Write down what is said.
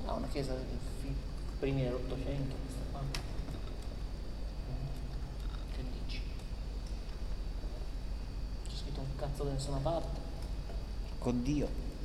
Ah, una chiesa primi dell'Ottocento, questa qua. Che dici? C'è scritto un cazzo da nessuna parte. Con Dio.